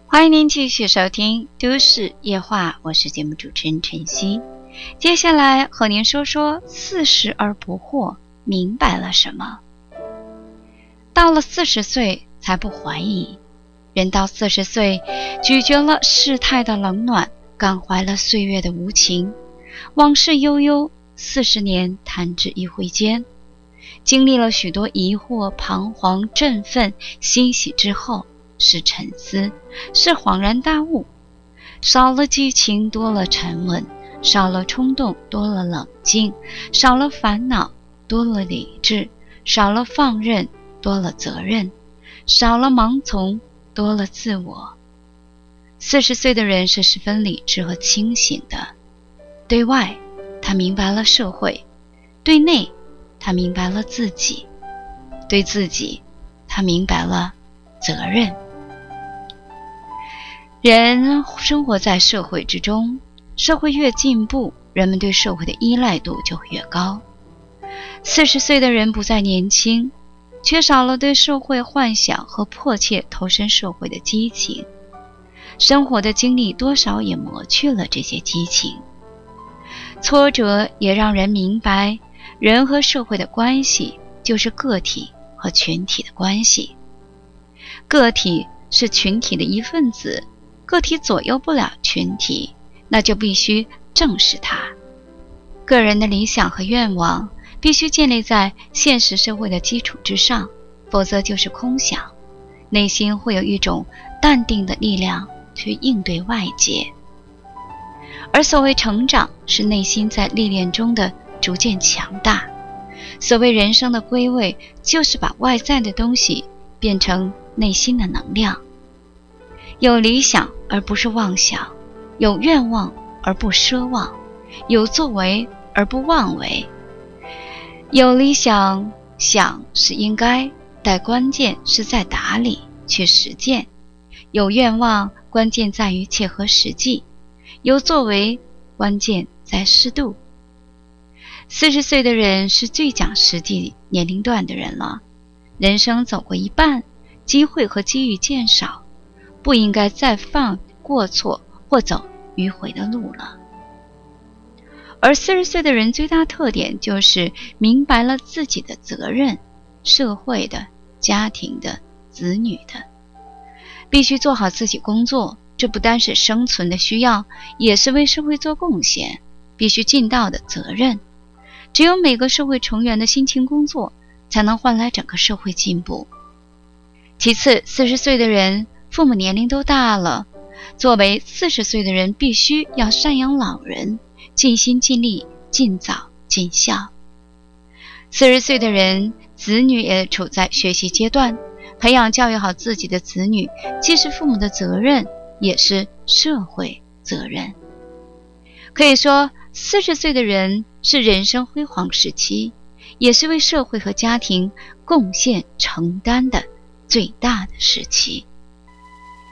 欢迎您继续收听都市夜话，我是节目主持人晨曦。接下来和您说说40而不惑，明白了什么？到了40岁才不怀疑，人到40岁咀嚼了世态的冷暖，感怀了岁月的无情，往事悠悠，40年弹指一挥间。经历了许多疑惑、彷徨、振奋、欣喜之后，是沉思，是恍然大悟。少了激情，多了沉稳；少了冲动，多了冷静；少了烦恼，多了理智；少了放任，多了责任；少了盲从，多了自我。40岁的人是十分理智和清醒的，对外他明白了社会，对内他明白了自己，对自己他明白了责任。人生活在社会之中，社会越进步，人们对社会的依赖度就会越高。40岁的人不再年轻，缺少了对社会幻想和迫切投身社会的激情，生活的经历多少也磨去了这些激情。挫折也让人明白，人和社会的关系就是个体和群体的关系。个体是群体的一份子，个体左右不了群体，那就必须正视它。个人的理想和愿望必须建立在现实社会的基础之上，否则就是空想。内心会有一种淡定的力量去应对外界。而所谓成长，是内心在历练中的逐渐强大。所谓人生的归位，就是把外在的东西变成内心的能量。有理想而不是妄想，有愿望而不奢望，有作为而不妄为。有理想想是应该，但关键是在打理去实践。有愿望关键在于切合实际，有作为关键在适度。40岁的人是最讲实际年龄段的人了，人生走过一半，机会和机遇渐少，不应该再犯过错或走迂回的路了。而40岁的人最大特点就是明白了自己的责任，社会的、家庭的、子女的，必须做好自己工作，这不单是生存的需要，也是为社会做贡献，必须尽到的责任。只有每个社会成员的辛勤工作，才能换来整个社会进步。其次，40岁的人父母年龄都大了，作为40岁的人必须要赡养老人，尽心尽力，尽早尽孝。40岁的人子女也处在学习阶段，培养教育好自己的子女，既是父母的责任，也是社会责任。可以说40岁的人是人生辉煌时期，也是为社会和家庭贡献承担的最大的时期。